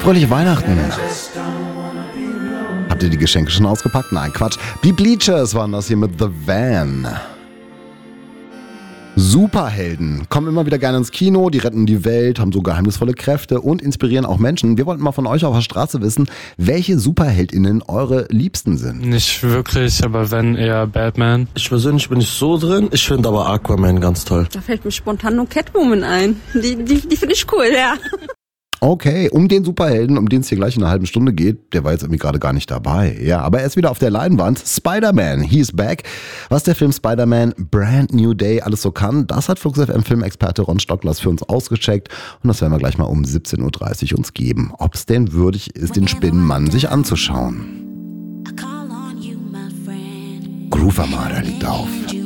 Fröhliche Weihnachten. Habt ihr die Geschenke schon ausgepackt? Nein, Quatsch. Die Bleachers waren das hier mit The Van. Superhelden kommen immer wieder gerne ins Kino, die retten die Welt, haben so geheimnisvolle Kräfte und inspirieren auch Menschen. Wir wollten mal von euch auf der Straße wissen, welche SuperheldInnen eure Liebsten sind. Nicht wirklich, aber wenn eher Batman. Ich persönlich bin nicht so drin, ich finde aber Aquaman ganz toll. Da fällt mir spontan nur Catwoman ein. Die finde ich cool, ja. Okay, um den Superhelden, um den es hier gleich in einer halben Stunde geht, der war jetzt irgendwie gerade gar nicht dabei. Ja, aber er ist wieder auf der Leinwand. Spider-Man, he's back. Was der Film Spider-Man Brand New Day alles so kann, das hat Flux FM Filmexperte Ron Stocklers für uns ausgecheckt. Und das werden wir gleich mal um 17.30 Uhr uns geben. Ob es denn würdig ist, den Spinnenmann sich anzuschauen. Groove Armada liegt auf